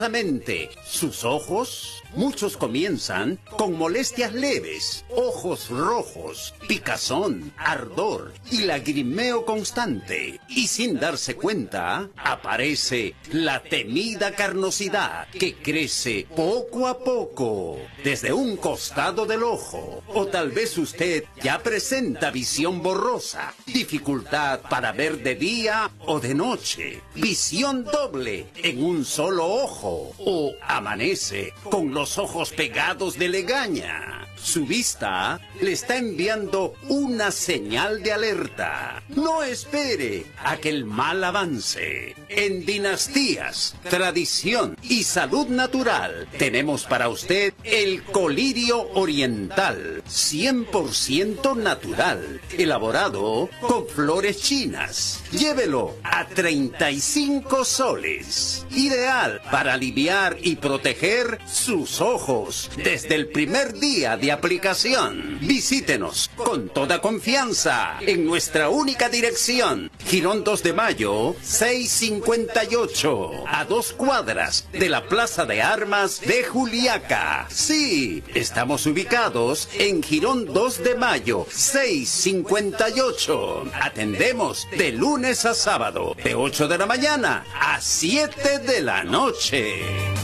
Sus ojos, muchos comienzan con molestias leves, ojos rojos, picazón, ardor y lagrimeo constante. Y sin darse cuenta, aparece la temida carnosidad que crece poco a poco desde un costado del ojo. O tal vez usted ya presenta visión borrosa, dificultad para ver de día o de noche, visión doble en un solo ojo, o amanece con los ojos pegados de legaña. Su vista le está enviando una señal de alerta. No espere a que el mal avance. En Dinastías, Tradición y Salud Natural tenemos para usted el colirio oriental, 100% natural, elaborado con flores chinas. Llévelo a 35 soles. Ideal para aliviar y proteger sus ojos desde el primer día de aplicación. Visítenos con toda confianza en nuestra única dirección, Jirón 2 de Mayo, 658, a 2 cuadras de la Plaza de Armas de Juliaca. Sí, estamos ubicados en Jirón 2 de Mayo, 658. Atendemos de lunes a sábado, de 8 de la mañana a 7 de la noche.